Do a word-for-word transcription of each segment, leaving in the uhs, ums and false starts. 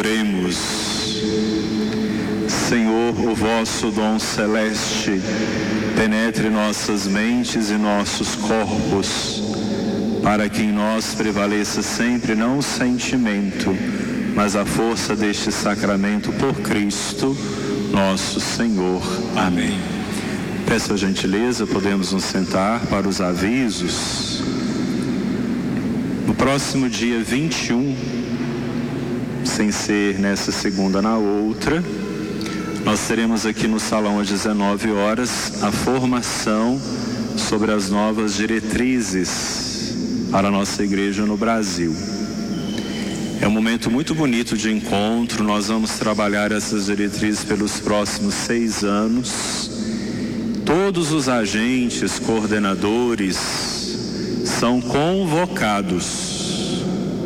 Oremos. Senhor, o vosso dom celeste penetre nossas mentes e nossos corpos, para que em nós prevaleça sempre não o sentimento, mas a força deste sacramento por Cristo, nosso Senhor. Amém. Peço a gentileza, podemos nos sentar para os avisos. No próximo dia vinte e um, sem ser nessa segunda na outra, nós teremos aqui no salão às dezenove horas a formação sobre as novas diretrizes para a nossa igreja no Brasil. É um momento muito bonito de encontro. Nós vamos trabalhar essas diretrizes pelos próximos seis anos. Todos os agentes, coordenadores são convocados,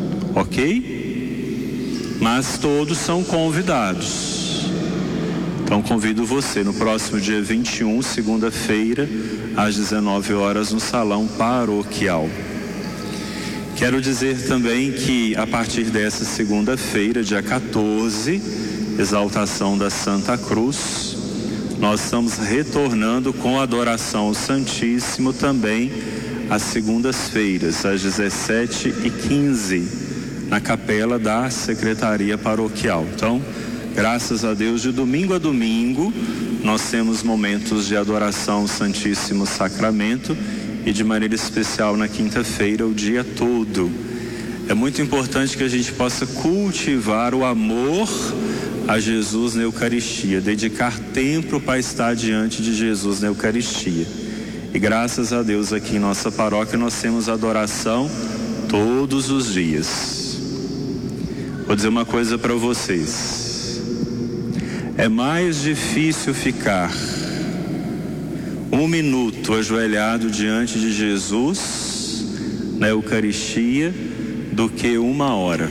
ok? Mas todos são convidados. Então convido você no próximo dia vinte e um, segunda-feira, às dezenove horas, no salão paroquial. Quero dizer também que a partir dessa segunda-feira, dia quatorze, exaltação da Santa Cruz, nós estamos retornando com a adoração ao Santíssimo também às segundas-feiras, às dezessete e quinze, na capela da Secretaria Paroquial. Então, graças a Deus, de domingo a domingo, nós temos momentos de adoração ao Santíssimo Sacramento e de maneira especial na quinta-feira, o dia todo. É muito importante que a gente possa cultivar o amor a Jesus na Eucaristia, dedicar tempo para estar diante de Jesus na Eucaristia. E graças a Deus aqui em nossa paróquia nós temos adoração todos os dias. Vou dizer uma coisa para vocês. É mais difícil ficar um minuto ajoelhado diante de Jesus na Eucaristia do que uma hora.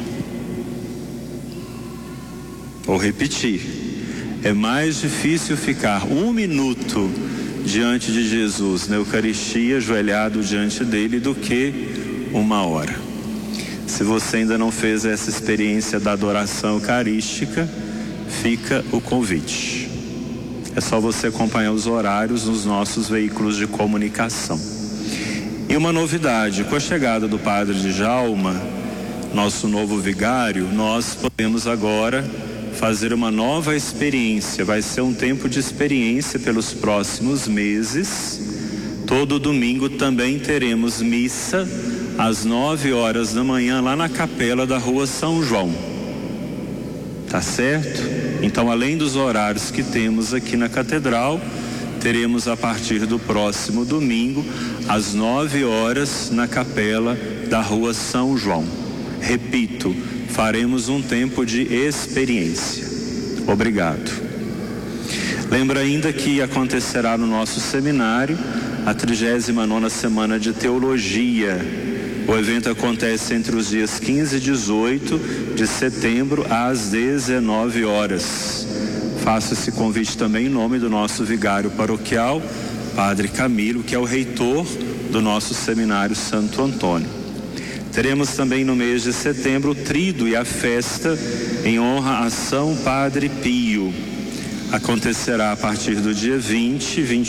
Vou repetir. É mais difícil ficar um minuto diante de Jesus na Eucaristia, ajoelhado diante dele, do que uma hora. Se você ainda não fez essa experiência da adoração eucarística, fica o convite. É só você acompanhar os horários nos nossos veículos de comunicação. E uma novidade, com a chegada do Padre Djalma, nosso novo vigário, nós podemos agora fazer uma nova experiência. Vai ser um tempo de experiência pelos próximos meses. Todo domingo também teremos missa às nove horas da manhã lá na capela da Rua São João. Tá certo? Então, além dos horários que temos aqui na catedral, teremos a partir do próximo domingo às nove horas na capela da Rua São João. Repito, faremos um tempo de experiência. Obrigado. Lembra ainda que acontecerá no nosso seminário a trigésima nona Semana de Teologia. O evento acontece entre os dias quinze e dezoito de setembro, às dezenove horas. Faço esse convite também em nome do nosso vigário paroquial, Padre Camilo, que é o reitor do nosso seminário Santo Antônio. Teremos também no mês de setembro o Tríduo e a festa em honra a São Padre Pio. Acontecerá a partir do dia vinte, vinte